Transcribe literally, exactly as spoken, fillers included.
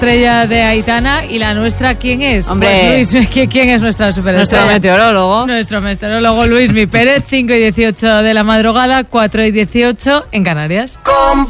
estrella de Aitana. ¿Y la nuestra quién es? Hombre. Pues Luis, ¿quién es nuestra superestrella? Nuestro meteorólogo. Nuestro meteorólogo Luismi Pérez, cinco y dieciocho de la madrugada, cuatro y dieciocho en Canarias. Con